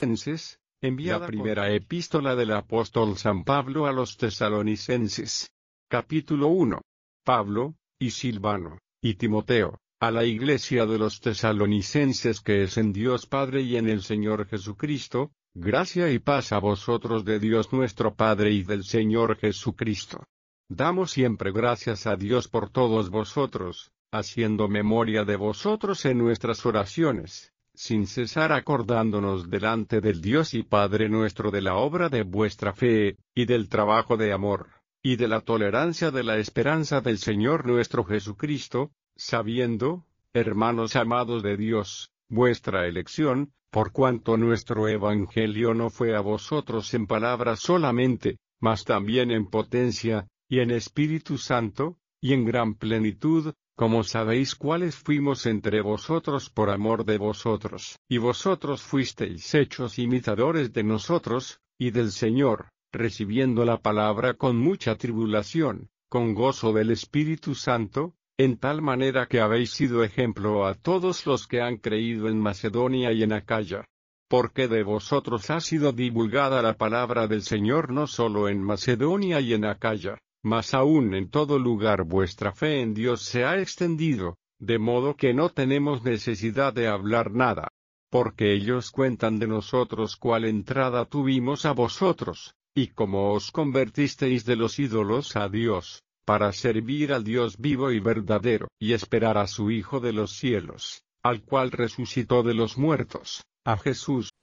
Tesalonicenses, enviada la primera epístola del apóstol San Pablo a los Tesalonicenses. Capítulo 1. Pablo, y Silvano, y Timoteo, a la iglesia de los Tesalonicenses que es en Dios Padre y en el Señor Jesucristo, gracia y paz a vosotros de Dios nuestro Padre y del Señor Jesucristo. Damos siempre gracias a Dios por todos vosotros, haciendo memoria de vosotros en nuestras oraciones, sin cesar acordándonos delante del Dios y Padre nuestro de la obra de vuestra fe, y del trabajo de amor, y de la tolerancia de la esperanza del Señor nuestro Jesucristo, sabiendo, hermanos amados de Dios, vuestra elección, por cuanto nuestro Evangelio no fue a vosotros en palabras solamente, mas también en potencia, y en Espíritu Santo, y en gran plenitud, como sabéis cuáles fuimos entre vosotros por amor de vosotros. Y vosotros fuisteis hechos imitadores de nosotros, y del Señor, recibiendo la palabra con mucha tribulación, con gozo del Espíritu Santo, en tal manera que habéis sido ejemplo a todos los que han creído en Macedonia y en Acaya. Porque de vosotros ha sido divulgada la palabra del Señor no solo en Macedonia y en Acaya, mas aún en todo lugar vuestra fe en Dios se ha extendido, de modo que no tenemos necesidad de hablar nada. Porque ellos cuentan de nosotros cuál entrada tuvimos a vosotros, y cómo os convertisteis de los ídolos a Dios, para servir al Dios vivo y verdadero, y esperar a su Hijo de los cielos, al cual resucitó de los muertos, a Jesús,